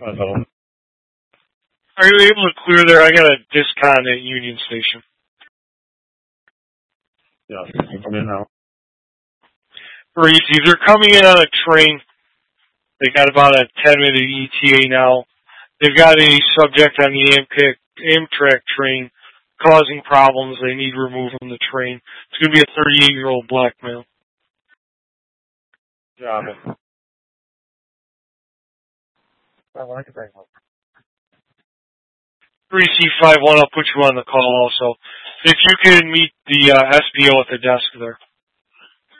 Are you able to clear there? I got a discon at Union Station. Yeah, I'm in now. Reese, they're coming in on a train. They got about a 10-minute ETA now. They've got a subject on the Amtrak train causing problems. They need removed from the train. It's going to be a 38-year-old black male. Got it. I like it very much. 3C51, I'll put you on the call also. If you can meet the SBO at the desk there.